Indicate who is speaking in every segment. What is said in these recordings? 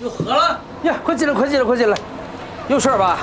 Speaker 1: 又喝了
Speaker 2: 呀，快进来，快进来，快进来，有事吧？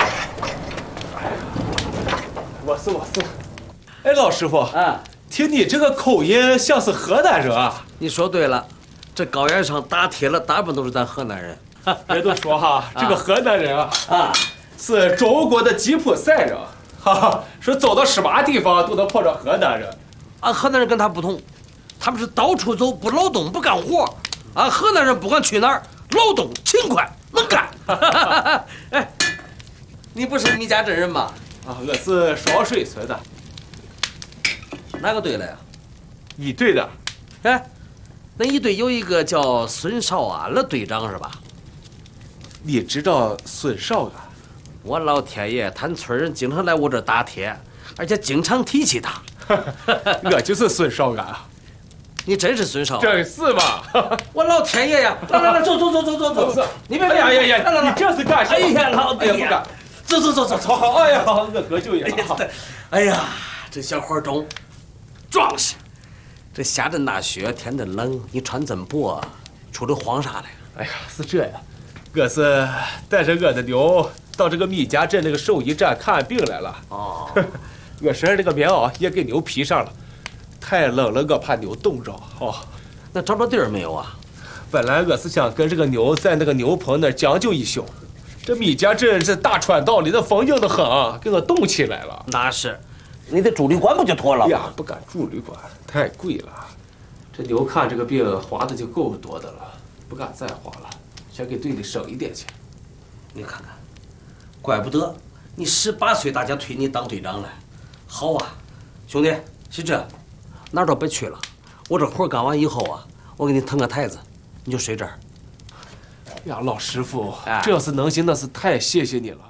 Speaker 3: 我是。哎，老师傅
Speaker 2: 啊，
Speaker 3: 听你这个口音像是河南人啊。
Speaker 1: 你说对了，这高原上打铁了，大部分都是咱河南人。
Speaker 3: 别都说哈，这个河南人啊，是中国的吉普赛人，哈哈，说走到什么地方都能碰着河南人。
Speaker 1: 俺河南人跟他不同，他们是到处走，不劳动，不干活。俺河南人不管去哪儿，劳动勤快，能干。哎，你不是米家镇人吧？
Speaker 3: 啊，我是双水村的。
Speaker 1: 哪个队的呀？
Speaker 3: 一队的。
Speaker 1: 哎，那一队有一个叫孙少安的队长是吧？
Speaker 3: 你知道孙少安？
Speaker 1: 我老天爷，他村人经常来我这打铁，而且经常提起他。
Speaker 3: 我就是孙少安啊。
Speaker 1: 你真是孙少安？
Speaker 3: 真是嘛！
Speaker 1: 我老天爷呀！来，走，你别，
Speaker 3: 哎呀，
Speaker 1: 来，
Speaker 3: 你这是干什么？
Speaker 1: 哎呀，老爹，
Speaker 3: 不敢。
Speaker 1: 走，
Speaker 3: 好，哎呀，好，我哥就赢了。
Speaker 1: 哎呀，这小伙中，壮实。这下这大雪，天真冷，你穿这么薄，出来慌啥来？
Speaker 3: 哎呀，是这样，我是带着我的牛到这个米家镇那个兽医站看病来了。
Speaker 1: 哦，
Speaker 3: 我身上这个棉袄也给牛披上了，太冷了，我怕牛冻着。哦，
Speaker 1: 那找着地儿没有啊？
Speaker 3: 本来我是想跟这个牛在那个牛棚那儿将就一宿，这米家镇这大川道里的风硬得很，给我冻起来了。
Speaker 1: 那是，你得住旅馆不就妥了？
Speaker 3: 哎呀，不敢住旅馆，太贵了。这牛看这个病花的就够多的了，不敢再花了，想给队里省一点钱。
Speaker 1: 你看看，怪不得你18岁大家推你当队长来。好啊，兄弟，是这，哪儿都别去了。我这活干完以后啊，我给你腾个台子，你就睡这儿。
Speaker 3: 呀，老师傅，这要是能行，那是太谢谢你了。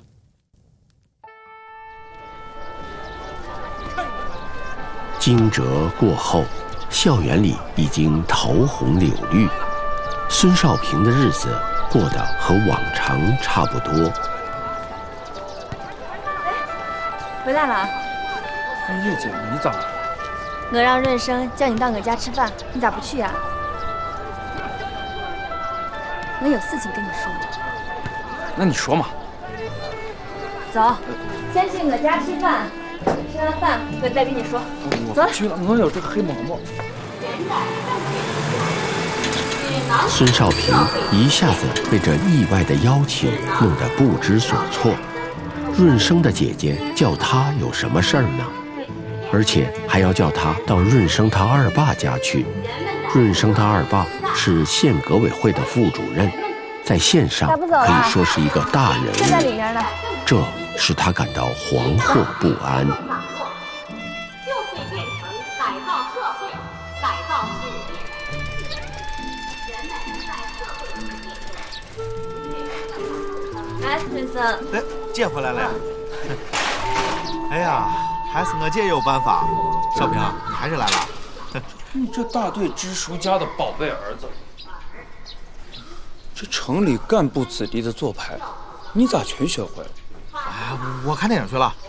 Speaker 4: 惊蛰过后，校园里已经桃红柳绿，孙少平的日子过得和往常差不多。
Speaker 5: 回来了啊！
Speaker 2: 哎，叶姐，你咋了？
Speaker 5: 我让润生叫你到我家吃饭，你咋不去呀？我有事情跟你说。
Speaker 2: 那你说嘛。
Speaker 5: 走，先去我家吃饭，吃完饭我再跟你说。走。
Speaker 2: 去了，我有这个黑毛毛。
Speaker 4: 孙少平一下子被这意外的邀请弄得不知所措。润生的姐姐叫他有什么事儿呢？而且还要叫他到润生他二爸家去。润生他二爸是县革委会的副主任，在县上可以说是一个大人
Speaker 5: 就在里面呢。
Speaker 4: 这使他感到惶惑不安。
Speaker 6: 就会变成改造社会、改造世界。人们在社会
Speaker 5: 哎，润生。
Speaker 7: 哎，姐回来了。哎呀，还是我姐有办法。少平，你还是来了。
Speaker 2: 你这大队支书家的宝贝儿子，这城里干部子弟的做派，你咋全学会了？
Speaker 7: 哎，我看电影去了。